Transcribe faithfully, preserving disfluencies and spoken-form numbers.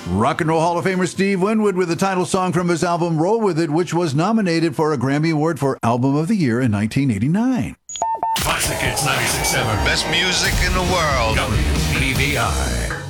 Rock and Roll Hall of Famer Steve Winwood with the title song from his album Roll With It, which was nominated for a Grammy Award for Album of the Year in nineteen eighty-nine. Classic Hits ninety-six point seven. Best music in the world. W B V I.